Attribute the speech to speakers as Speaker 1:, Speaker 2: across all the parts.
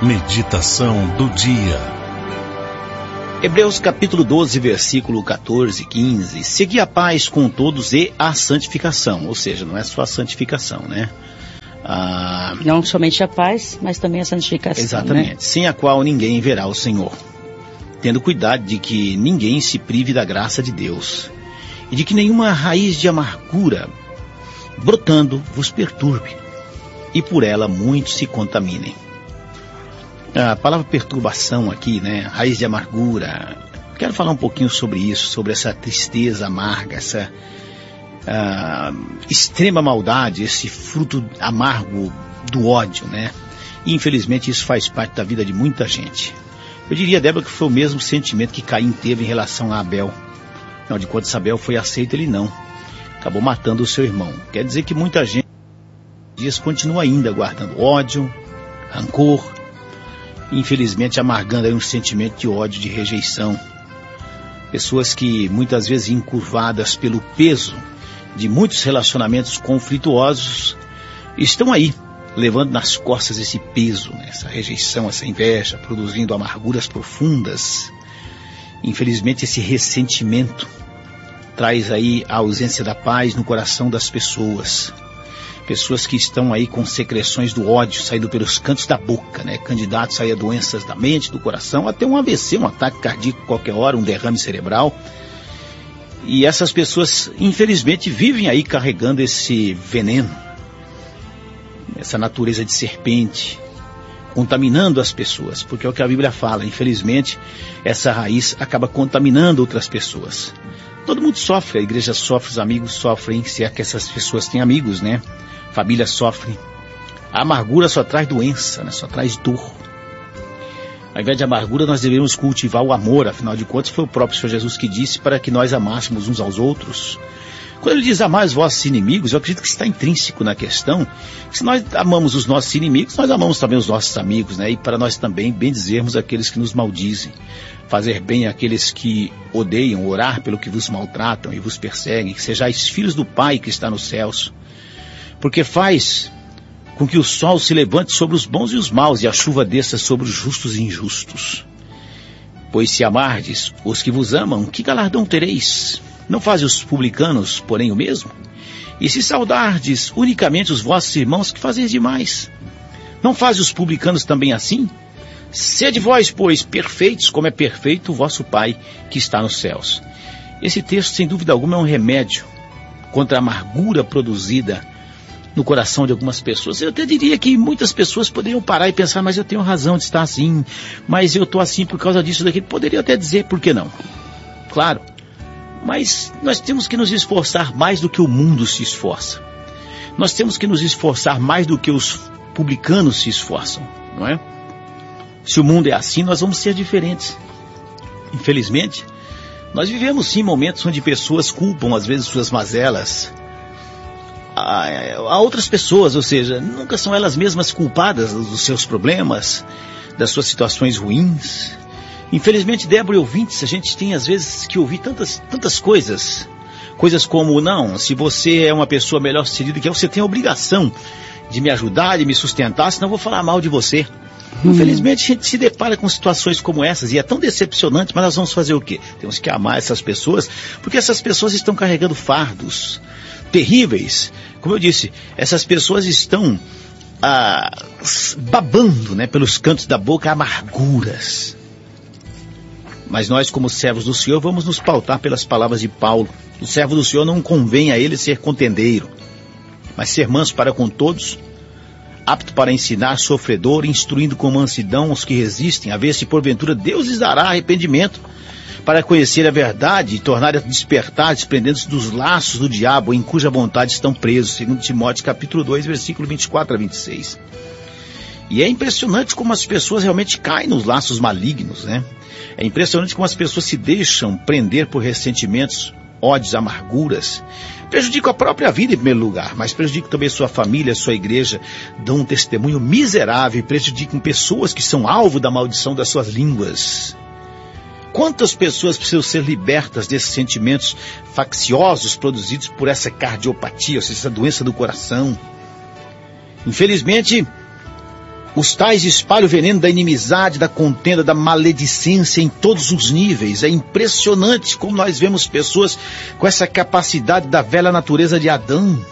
Speaker 1: Meditação do dia.
Speaker 2: Hebreus capítulo 12, versículo 14 e 15. Segui a paz com todos e a santificação. Ou seja, não é só a santificação, né?
Speaker 3: Não somente a paz, mas também a santificação.
Speaker 2: Exatamente. Né? Sem a qual ninguém verá o Senhor. Tendo cuidado de que ninguém se prive da graça de Deus. E de que nenhuma raiz de amargura brotando vos perturbe. E por ela muitos se contaminem. A palavra perturbação aqui, né? Raiz de amargura. Quero falar um pouquinho sobre isso, sobre essa tristeza amarga, essa extrema maldade, esse fruto amargo do ódio, né? E infelizmente isso faz parte da vida de muita gente. Eu diria, Débora, que foi o mesmo sentimento que Caim teve em relação a Abel. Afinal de contas, Abel foi aceito, ele não. Acabou matando o seu irmão. Quer dizer que muita gente continua ainda guardando ódio, rancor, infelizmente amargando aí um sentimento de ódio, de rejeição. Pessoas que muitas vezes encurvadas pelo peso de muitos relacionamentos conflituosos estão aí, levando nas costas esse peso, né? Essa rejeição, essa inveja, produzindo amarguras profundas. Infelizmente esse ressentimento traz aí a ausência da paz no coração das pessoas. Pessoas que estão aí com secreções do ódio saindo pelos cantos da boca, né? Candidatos aí a doenças da mente, do coração, até um AVC, um ataque cardíaco qualquer hora, um derrame cerebral. E essas pessoas, infelizmente, vivem aí carregando esse veneno, essa natureza de serpente, contaminando as pessoas, porque é o que a Bíblia fala. Infelizmente, essa raiz acaba contaminando outras pessoas. Todo mundo sofre, a igreja sofre, os amigos sofrem, se é que essas pessoas têm amigos, né? Família sofre. A amargura só traz doença, né? Só traz dor. Ao invés de amargura, nós devemos cultivar o amor. Afinal de contas, foi o próprio Senhor Jesus que disse para que nós amássemos uns aos outros. Quando ele diz amar os vossos inimigos, eu acredito que está intrínseco na questão. Se nós amamos os nossos inimigos, nós amamos também os nossos amigos, né? E para nós também bendizermos aqueles que nos maldizem. Fazer bem àqueles que odeiam, orar pelo que vos maltratam e vos perseguem. Que sejais filhos do Pai que está nos céus. Porque faz com que o sol se levante sobre os bons e os maus, e a chuva desça sobre os justos e injustos. Pois se amardes os que vos amam, que galardão tereis? Não fazem os publicanos, porém, o mesmo? E se saudardes unicamente os vossos irmãos, que fazeis demais? Não fazem os publicanos também assim? Sede vós, pois, perfeitos, como é perfeito o vosso Pai que está nos céus. Esse texto, sem dúvida alguma, é um remédio contra a amargura produzida no coração de algumas pessoas. Eu até diria que muitas pessoas poderiam parar e pensar, mas eu tenho razão de estar assim, mas eu estou assim por causa disso, daquilo. Poderia até dizer, por que não? Claro, mas nós temos que nos esforçar mais do que o mundo se esforça. Nós temos que nos esforçar mais do que os publicanos se esforçam, não é? Se o mundo é assim, nós vamos ser diferentes. Infelizmente, nós vivemos sim momentos onde pessoas culpam às vezes suas mazelas a outras pessoas, ou seja, nunca são elas mesmas culpadas dos seus problemas, das suas situações ruins. Infelizmente, Débora e ouvintes, a gente tem às vezes que ouvir tantas coisas. Coisas como, não, se você é uma pessoa melhor sucedida que eu, você tem a obrigação de me ajudar, de me sustentar, senão eu vou falar mal de você. Infelizmente, a gente se depara com situações como essas, e é tão decepcionante, mas nós vamos fazer o quê? Temos que amar essas pessoas, porque essas pessoas estão carregando fardos terríveis. Como eu disse, essas pessoas estão babando, né, pelos cantos da boca amarguras. Mas nós, como servos do Senhor, vamos nos pautar pelas palavras de Paulo. O servo do Senhor não convém a ele ser contendeiro, mas ser manso para com todos, apto para ensinar, sofredor, instruindo com mansidão os que resistem, a ver se porventura Deus lhes dará arrependimento, para conhecer a verdade e tornar a despertar, desprendendo-se dos laços do diabo, em cuja vontade estão presos, segundo Timóteo capítulo 2, versículo 24 a 26. E é impressionante como as pessoas realmente caem nos laços malignos, né? É impressionante como as pessoas se deixam prender por ressentimentos, ódios, amarguras. Prejudicam a própria vida em primeiro lugar, mas prejudicam também sua família, sua igreja, dão um testemunho miserável e prejudicam pessoas que são alvo da maldição das suas línguas. Quantas pessoas precisam ser libertas desses sentimentos facciosos produzidos por essa cardiopatia, ou seja, essa doença do coração? Infelizmente, Os tais espalham o veneno da inimizade, da contenda, da maledicência em todos os níveis. É impressionante como nós vemos pessoas com essa capacidade da velha natureza de Adão.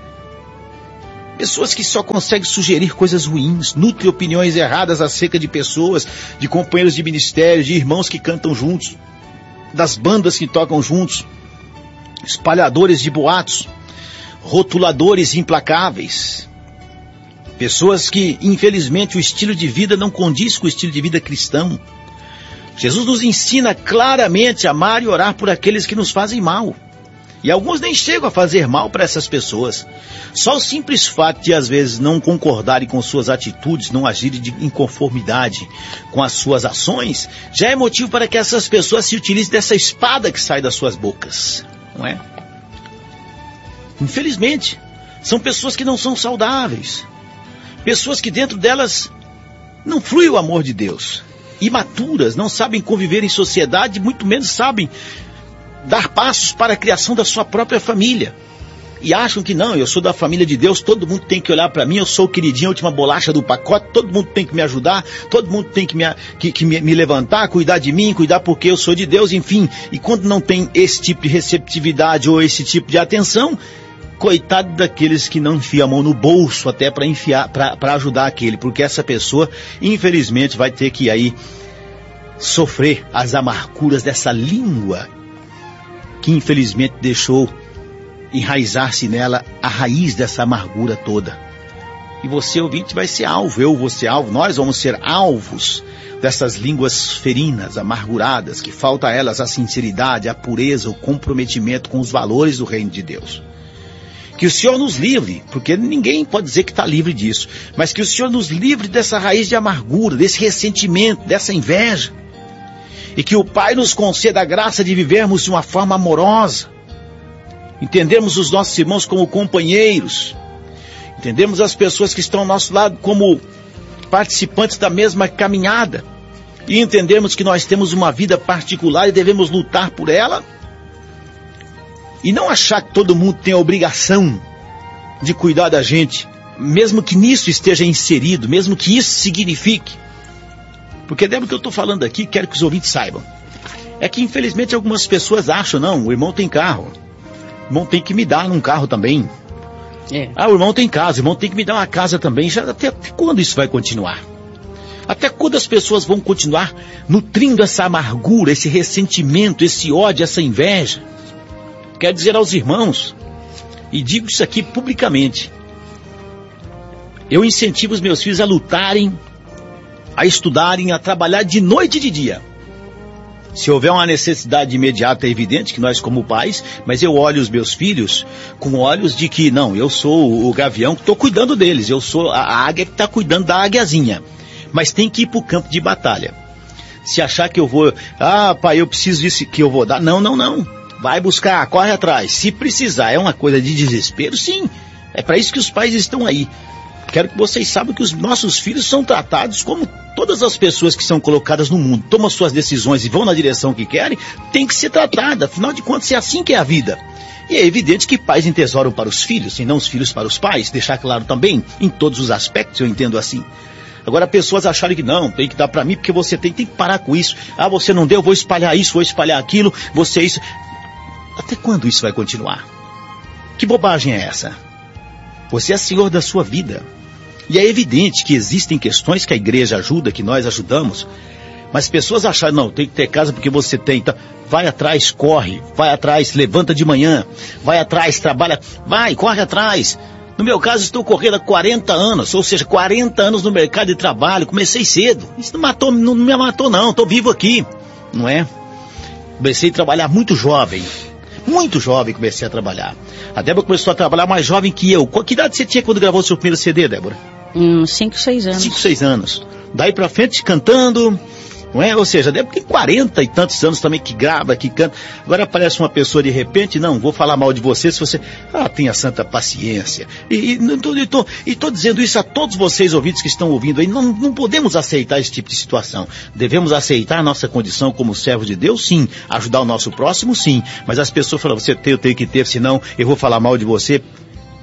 Speaker 2: Pessoas que só conseguem sugerir coisas ruins, nutrem opiniões erradas acerca de pessoas, de companheiros de ministério, de irmãos que cantam juntos, das bandas que tocam juntos, espalhadores de boatos, rotuladores implacáveis. Pessoas que, infelizmente, o estilo de vida não condiz com o estilo de vida cristão. Jesus nos ensina claramente a amar e orar por aqueles que nos fazem mal. E alguns nem chegam a fazer mal para essas pessoas. Só o simples fato de, às vezes, não concordarem com suas atitudes, não agirem em conformidade com as suas ações, já é motivo para que essas pessoas se utilizem dessa espada que sai das suas bocas. Não é? Infelizmente, são pessoas que não são saudáveis. Pessoas que dentro delas não flui o amor de Deus. Imaturas, não sabem conviver em sociedade, muito menos sabem dar passos para a criação da sua própria família. E acham que não, eu sou da família de Deus, todo mundo tem que olhar para mim, eu sou o queridinho, a última bolacha do pacote, todo mundo tem que me ajudar, todo mundo tem que me levantar, cuidar de mim, cuidar porque eu sou de Deus, enfim. E quando não tem esse tipo de receptividade ou esse tipo de atenção, coitado daqueles que não enfiam a mão no bolso até para ajudar aquele, porque essa pessoa, infelizmente, vai ter que aí sofrer as amarguras dessa língua que infelizmente deixou enraizar-se nela a raiz dessa amargura toda. E você, ouvinte, vai ser alvo, eu vou ser alvo, nós vamos ser alvos dessas línguas ferinas, amarguradas, que falta a elas a sinceridade, a pureza, o comprometimento com os valores do reino de Deus. Que o Senhor nos livre, porque ninguém pode dizer que está livre disso, mas que o Senhor nos livre dessa raiz de amargura, desse ressentimento, dessa inveja. E que o Pai nos conceda a graça de vivermos de uma forma amorosa, entendermos os nossos irmãos como companheiros, entendemos as pessoas que estão ao nosso lado como participantes da mesma caminhada, e entendemos que nós temos uma vida particular e devemos lutar por ela, e não achar que todo mundo tem a obrigação de cuidar da gente, mesmo que nisso esteja inserido, mesmo que isso signifique. Porque lembra que eu estou falando aqui, quero que os ouvintes saibam. É que infelizmente algumas pessoas acham, não, o irmão tem carro, o irmão tem que me dar um carro também. O irmão tem casa, o irmão tem que me dar uma casa também. Já até quando isso vai continuar? Até quando as pessoas vão continuar nutrindo essa amargura, esse ressentimento, esse ódio, essa inveja? Quero dizer aos irmãos, e digo isso aqui publicamente, eu incentivo os meus filhos a lutarem, a estudarem, a trabalhar de noite e de dia. Se houver uma necessidade imediata, é evidente que nós como pais, mas eu olho os meus filhos com olhos de que, não, eu sou o gavião que estou cuidando deles, eu sou a águia que está cuidando da águiazinha, mas tem que ir para o campo de batalha. Se achar que eu vou, pai, eu preciso disso que eu vou dar, não, vai buscar, corre atrás, se precisar, é uma coisa de desespero, sim, é para isso que os pais estão aí. Quero que vocês saibam que os nossos filhos são tratados como todas as pessoas que são colocadas no mundo, tomam suas decisões e vão na direção que querem, tem que ser tratada, afinal de contas é assim que é a vida. E é evidente que pais entesouram para os filhos, e não os filhos para os pais, deixar claro também, em todos os aspectos, eu entendo assim. Agora pessoas acharem que não, tem que dar para mim porque você tem que parar com isso. Você não deu, vou espalhar isso, vou espalhar aquilo, você isso. Até quando isso vai continuar? Que bobagem é essa? Você é senhor da sua vida. E é evidente que existem questões que a igreja ajuda, que nós ajudamos, mas pessoas acharem, não, tem que ter casa porque você tem, então, vai atrás, corre, vai atrás, levanta de manhã, vai atrás, trabalha, corre atrás. No meu caso, estou correndo há 40 anos, ou seja, 40 anos no mercado de trabalho, comecei cedo, isso não me matou não, estou vivo aqui, não é? Comecei a trabalhar muito jovem comecei a trabalhar. A Débora começou a trabalhar mais jovem que eu. Que idade você tinha quando gravou o seu primeiro CD, Débora?
Speaker 3: 5, 6 anos.
Speaker 2: 5, 6 anos. Daí pra frente cantando, não é? Ou seja, a Débora tem 40 e tantos anos também que grava, que canta. Agora aparece uma pessoa de repente, não, vou falar mal de você se você... tenha santa paciência. E tô dizendo isso a todos vocês ouvintes que estão ouvindo aí. Não podemos aceitar esse tipo de situação. Devemos aceitar a nossa condição como servo de Deus, sim. Ajudar o nosso próximo, sim. Mas as pessoas falam, você tem, eu tenho que ter, senão eu vou falar mal de você.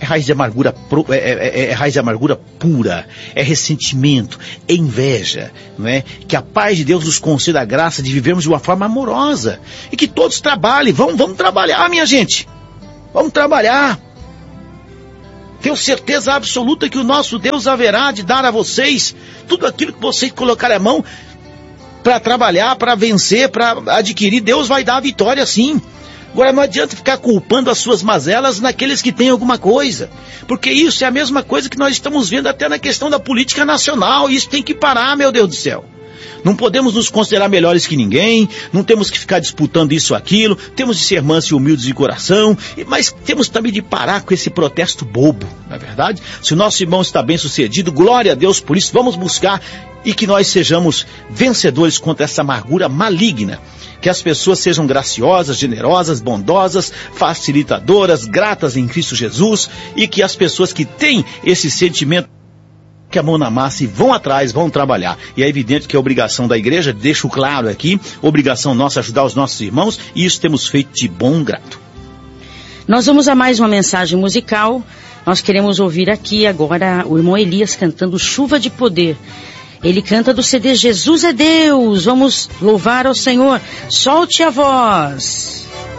Speaker 2: É raiz de amargura, raiz de amargura pura, é ressentimento, é inveja, não é? Que a paz de Deus nos conceda a graça de vivermos de uma forma amorosa. E que todos trabalhem, vamos trabalhar, minha gente. Vamos trabalhar. Tenho certeza absoluta que o nosso Deus haverá de dar a vocês tudo aquilo que vocês colocarem a mão para trabalhar, para vencer, para adquirir. Deus vai dar a vitória sim. Agora não adianta ficar culpando as suas mazelas naqueles que têm alguma coisa, porque isso é a mesma coisa que nós estamos vendo até na questão da política nacional. Isso tem que parar, meu Deus do céu. Não podemos nos considerar melhores que ninguém, não temos que ficar disputando isso ou aquilo, temos de ser mansos e humildes de coração, mas temos também de parar com esse protesto bobo, não é verdade? Se o nosso irmão está bem sucedido, glória a Deus por isso, vamos buscar e que nós sejamos vencedores contra essa amargura maligna. Que as pessoas sejam graciosas, generosas, bondosas, facilitadoras, gratas em Cristo Jesus, e que as pessoas que têm esse sentimento que a mão na massa e vão atrás, vão trabalhar. E é evidente que é obrigação da igreja, deixo claro aqui, obrigação nossa ajudar os nossos irmãos, e isso temos feito de bom grado.
Speaker 3: Nós vamos a mais uma mensagem musical. Nós queremos ouvir aqui agora o irmão Elias cantando Chuva de Poder. Ele canta do CD Jesus é Deus. Vamos louvar ao Senhor. Solte a voz.